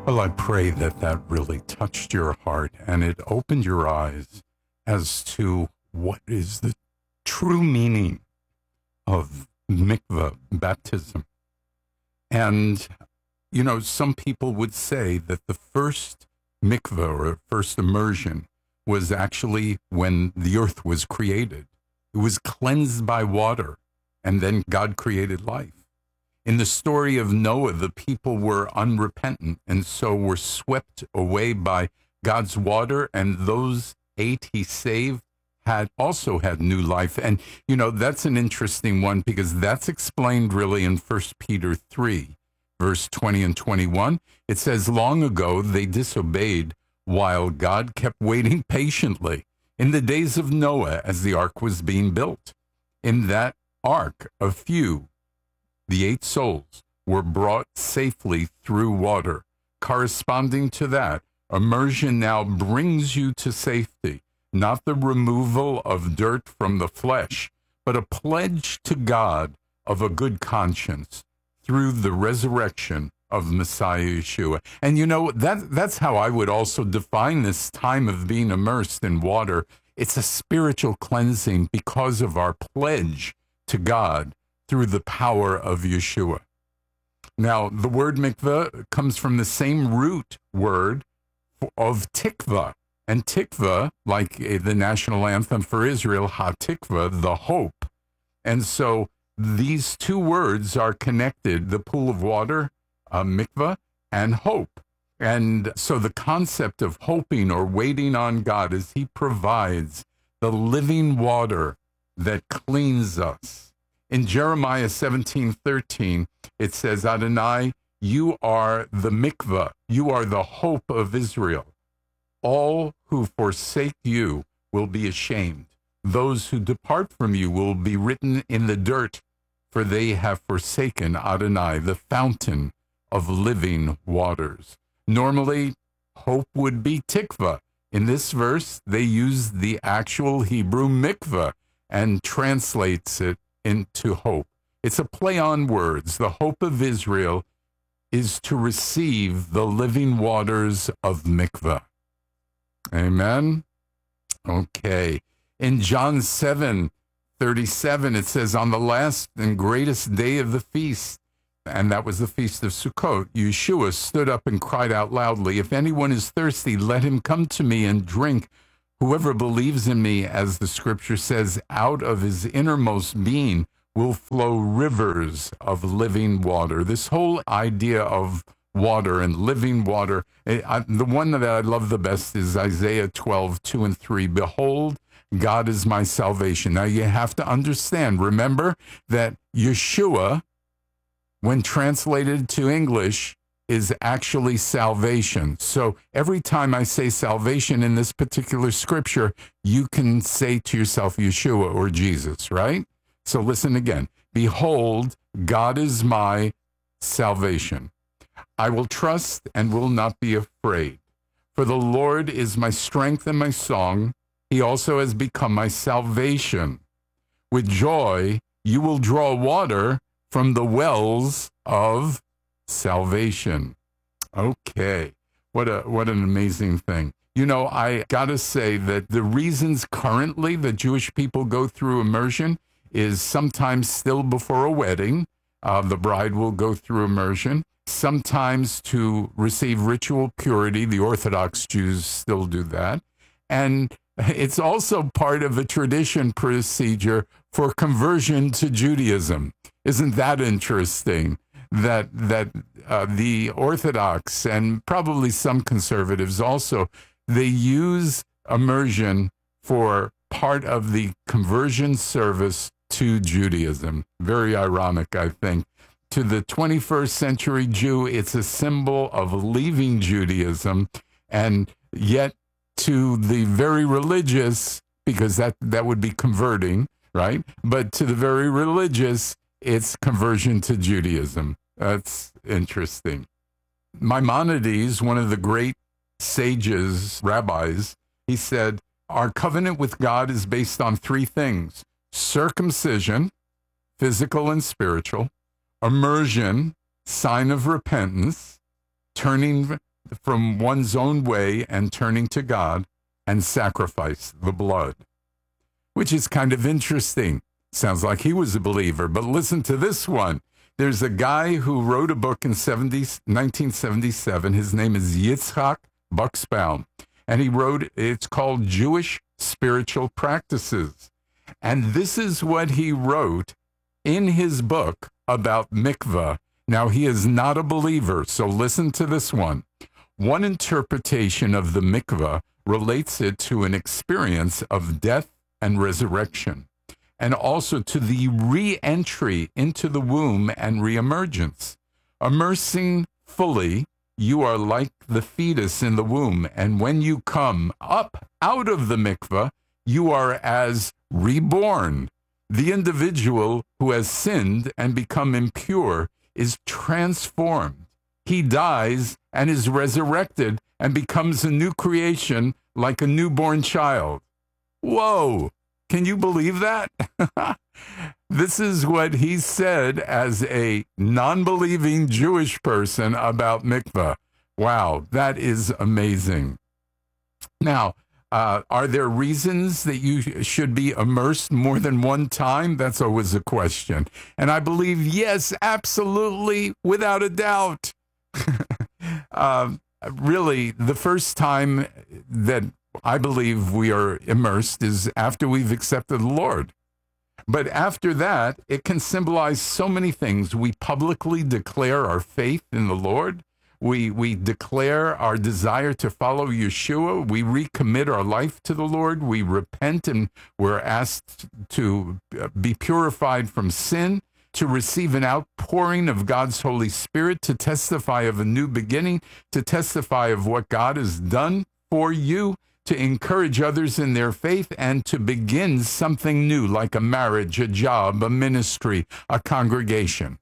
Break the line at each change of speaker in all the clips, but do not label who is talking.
Well, I pray that that really touched your heart and it opened your eyes as to what is the true meaning of mikveh, baptism. And, some people would say that the first mikveh or first immersion was actually when the earth was created. It was cleansed by water, and then God created life. In the story of Noah, the people were unrepentant and so were swept away by God's water, and those 8 he saved had also had new life. And, that's an interesting one because that's explained really in 1 Peter 3, verse 20 and 21. It says, long ago they disobeyed while God kept waiting patiently in the days of Noah as the ark was being built. In that ark, a few, the 8 souls, were brought safely through water. Corresponding to that, immersion now brings you to safety, not the removal of dirt from the flesh, but a pledge to God of a good conscience through the resurrection of Messiah Yeshua. And that's how I would also define this time of being immersed in water. It's a spiritual cleansing because of our pledge to God through the power of Yeshua. Now, the word mikveh comes from the same root word of tikva. And tikva, like the national anthem for Israel, ha-tikva, the hope. And so these two words are connected, the pool of water, mikveh, and hope. And so the concept of hoping or waiting on God is he provides the living water that cleans us. In Jeremiah 17:13, it says, Adonai, you are the mikveh, you are the hope of Israel. All who forsake you will be ashamed. Those who depart from you will be written in the dirt, for they have forsaken Adonai, the fountain of living waters. Normally, hope would be tikva. In this verse, they use the actual Hebrew mikveh and translates it into hope. It's a play on words. The hope of Israel is to receive the living waters of mikveh. Amen? Okay. In John 7:37, it says, on the last and greatest day of the feast, and that was the feast of Sukkot, Yeshua stood up and cried out loudly, if anyone is thirsty, let him come to me and drink. Whoever believes in me, as the scripture says, out of his innermost being will flow rivers of living water. This whole idea of water and living water, the one that I love the best is Isaiah 12:2 and 3. Behold, God is my salvation. Now you have to understand, remember that Yeshua, when translated to English, is actually salvation. So every time I say salvation in this particular scripture, you can say to yourself Yeshua or Jesus, right? So listen again. Behold, God is my salvation. I will trust and will not be afraid. For the Lord is my strength and my song. He also has become my salvation. With joy, you will draw water from the wells of salvation. Okay. What an amazing thing. I got to say that the reasons currently that Jewish people go through immersion is sometimes still before a wedding. The bride will go through immersion. Sometimes to receive ritual purity. The Orthodox Jews still do that. And it's also part of a tradition procedure for conversion to Judaism. Isn't that interesting? That the Orthodox and probably some conservatives also, they use immersion for part of the conversion service to Judaism. Very ironic, I think. To the 21st century Jew, it's a symbol of leaving Judaism, and yet to the very religious, because that would be converting, right? But to the very religious, it's conversion to Judaism. That's interesting. Maimonides, one of the great sages, rabbis, he said, our covenant with God is based on 3 things: circumcision, physical and spiritual; immersion, sign of repentance, turning from one's own way and turning to God and sacrifice the blood, which is kind of interesting. Sounds like he was a believer, but listen to this one. There's a guy who wrote a book in 1977. His name is Yitzhak Buxbaum, and he wrote, it's called Jewish Spiritual Practices. And this is what he wrote in his book about mikvah. Now, he is not a believer, so listen to this one. One interpretation of the mikvah relates it to an experience of death and resurrection, and also to the re-entry into the womb and reemergence. Immersing fully, you are like the fetus in the womb, and when you come up out of the mikvah, you are as reborn. The individual who has sinned and become impure is transformed. He dies and is resurrected and becomes a new creation like a newborn child. Whoa! Can you believe that? This is what he said as a non-believing Jewish person about mikvah. Wow, that is amazing. Now, are there reasons that you should be immersed more than one time? That's always a question. And I believe, yes, absolutely, without a doubt. Really, the first time that I believe we are immersed is after we've accepted the Lord. But after that, it can symbolize so many things. We publicly declare our faith in the Lord. We declare our desire to follow Yeshua. We recommit our life to the Lord. We repent, and we're asked to be purified from sin, to receive an outpouring of God's Holy Spirit, to testify of a new beginning, to testify of what God has done for you, to encourage others in their faith, and to begin something new, like a marriage, a job, a ministry, a congregation.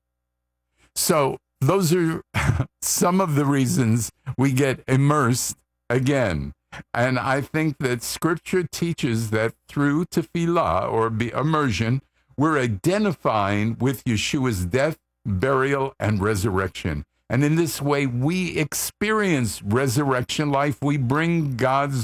So those are some of the reasons we get immersed again. And I think that Scripture teaches that through tefillah, or immersion, we're identifying with Yeshua's death, burial, and resurrection. And in this way, we experience resurrection life. We bring God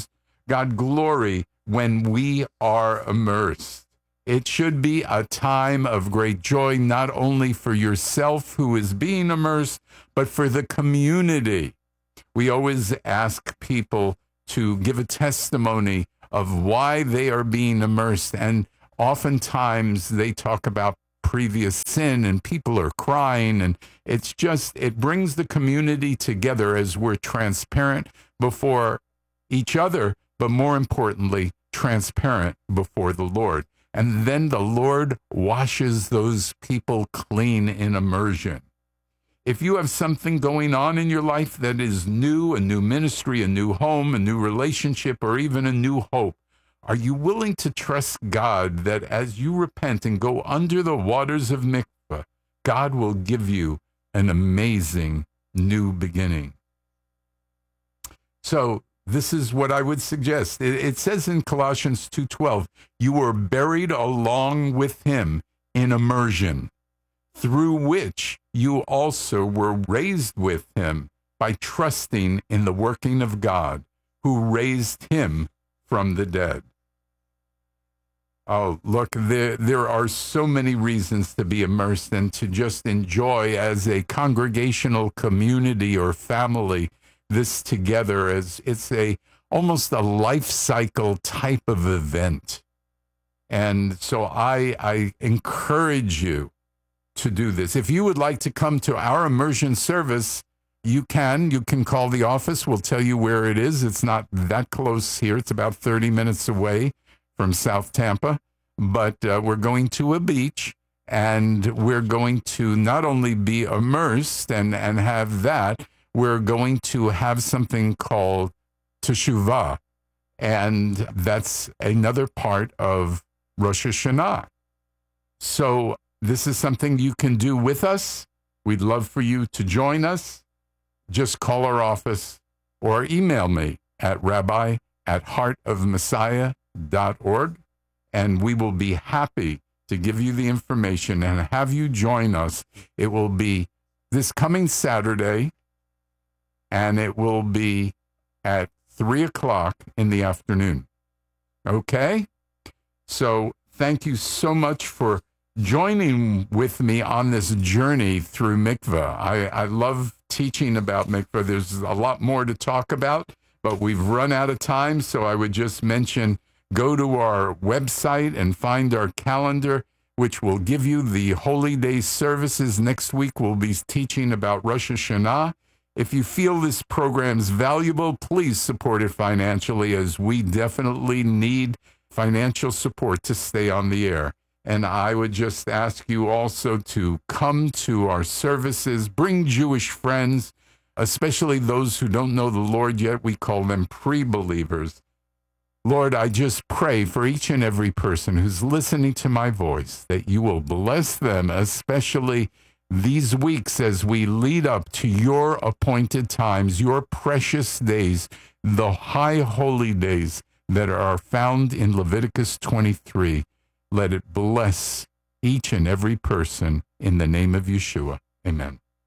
glory when we are immersed. It should be a time of great joy, not only for yourself who is being immersed, but for the community. We always ask people to give a testimony of why they are being immersed, and oftentimes they talk about previous sin and people are crying, and it brings the community together as we're transparent before each other, but more importantly, transparent before the Lord. And then the Lord washes those people clean in immersion. If you have something going on in your life that is new, a new ministry, a new home, a new relationship, or even a new hope, are you willing to trust God that as you repent and go under the waters of mikvah, God will give you an amazing new beginning? So this is what I would suggest. It says in Colossians 2:12, you were buried along with him in immersion, through which you also were raised with him by trusting in the working of God, who raised him from the dead. Oh, look, there are so many reasons to be immersed and to just enjoy as a congregational community or family this together, as it's almost a life cycle type of event. And so I encourage you to do this. If you would like to come to our immersion service, you can call the office. We'll tell you where it is. It's not that close here. It's about 30 minutes away from South Tampa, but we're going to a beach, and we're going to not only be immersed and have that, we're going to have something called teshuvah, and that's another part of Rosh Hashanah. So this is something you can do with us. We'd love for you to join us. Just call our office or email me at rabbi@heartofmessiah.org, and we will be happy to give you the information and have you join us. It will be this coming Saturday, and it will be at 3 o'clock in the afternoon. Okay? So thank you so much for joining with me on this journey through mikveh. I love teaching about mikveh. There's a lot more to talk about, but we've run out of time, so I would just mention, go to our website and find our calendar, which will give you the Holy Day services. Next week, we'll be teaching about Rosh Hashanah. If you feel this program is valuable, please support it financially, as we definitely need financial support to stay on the air. And I would just ask you also to come to our services, bring Jewish friends, especially those who don't know the Lord yet. We call them pre-believers. Lord, I just pray for each and every person who's listening to my voice, that you will bless them, especially these weeks as we lead up to your appointed times, your precious days, the high holy days that are found in Leviticus 23. Let it bless each and every person in the name of Yeshua. Amen.